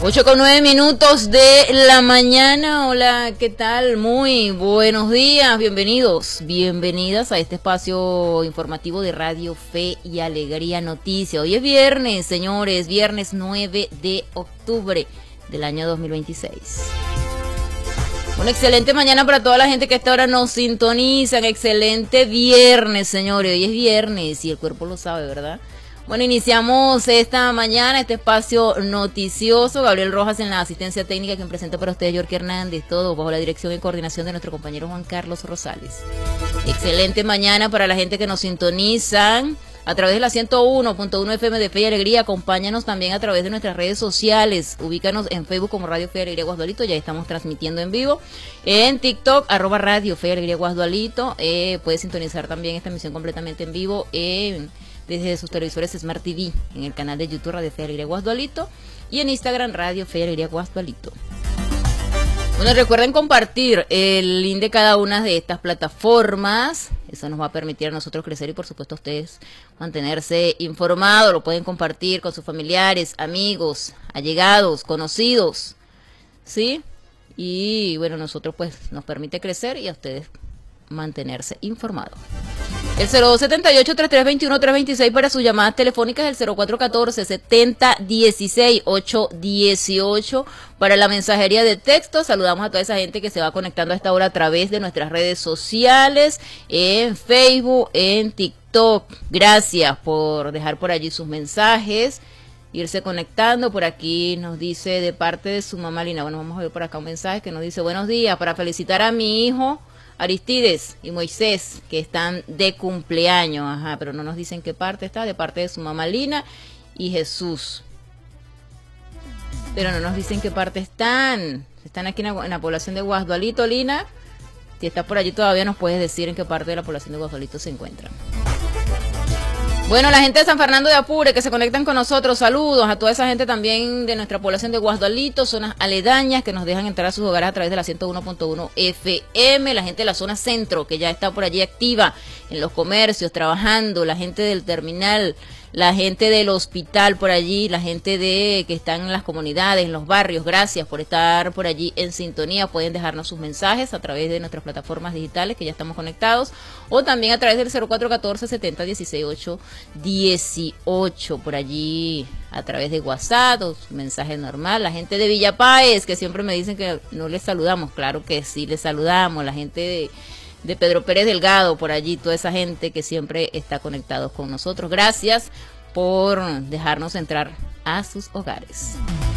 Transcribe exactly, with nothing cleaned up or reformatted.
ocho con nueve minutos de la mañana. Hola, ¿qué tal? Muy buenos días, bienvenidos, bienvenidas a este espacio informativo de Radio Fe y Alegría Noticias. Hoy es viernes, señores, viernes nueve de octubre del año dos mil veintiséis. Una excelente mañana para toda la gente que a esta hora nos sintonizan. Excelente viernes, señores. Hoy es viernes y el cuerpo lo sabe, ¿verdad? Bueno, iniciamos esta mañana este espacio noticioso. Gabriel Rojas en la asistencia técnica, quien presenta para ustedes Yorky Hernández, todo bajo la dirección y coordinación de nuestro compañero Juan Carlos Rosales. Excelente mañana para la gente que nos sintonizan a través de la ciento uno punto uno F M de Fe y Alegría. Acompáñanos también a través de nuestras redes sociales. Ubícanos en Facebook como Radio Fe y Alegría Guasdualito. Ya estamos transmitiendo en vivo. En TikTok, arroba Radio Fe y Alegría Guasdualito. Eh, puedes sintonizar también esta emisión completamente en vivo en... desde sus televisores Smart T V, en el canal de YouTube Radio Fe y Alegría Guasdualito y en Instagram Radio Fe y Alegría Guasdualito. Bueno, recuerden compartir el link de cada una de estas plataformas. Eso nos va a permitir a nosotros crecer y por supuesto a ustedes mantenerse informados. Lo pueden compartir con sus familiares, amigos, allegados, conocidos, ¿sí? Y bueno, nosotros pues nos permite crecer y a ustedes mantenerse informados. El cero dos siete ocho, tres tres dos uno, tres dos seis para sus llamadas telefónicas, el cero cuatro uno cuatro, siete cero uno seis, ocho uno ocho para la mensajería de texto. Saludamos a toda esa gente que se va conectando a esta hora a través de nuestras redes sociales, en Facebook, en TikTok. Gracias por dejar por allí sus mensajes, irse conectando. Por aquí nos dice de parte de su mamá Lina. Bueno, vamos a ver por acá un mensaje que nos dice: buenos días, para felicitar a mi hijo Aristides y Moisés, que están de cumpleaños. Ajá, pero no nos dicen qué parte está, de parte de su mamá Lina y Jesús. Pero no nos dicen qué parte están. Están aquí en la, en la población de Guasdualito, Lina. Si estás por allí todavía nos puedes decir en qué parte de la población de Guasdualito se encuentran. Bueno, la gente de San Fernando de Apure que se conectan con nosotros, saludos a toda esa gente también de nuestra población de Guasdualito, zonas aledañas que nos dejan entrar a sus hogares a través de la ciento uno punto uno F M, la gente de la zona centro que ya está por allí activa en los comercios, trabajando, la gente del terminal, la gente del hospital por allí, la gente de que están en las comunidades, en los barrios. Gracias por estar por allí en sintonía. Pueden dejarnos sus mensajes a través de nuestras plataformas digitales que ya estamos conectados, o también a través del cero cuatro uno cuatro, siete cero uno seis, ocho uno ocho por allí a través de WhatsApp o su mensaje normal. La gente de Villa Páez que siempre me dicen que no les saludamos, claro que sí les saludamos. La gente de de Pedro Pérez Delgado, por allí, toda esa gente que siempre está conectados con nosotros. Gracias por dejarnos entrar a sus hogares.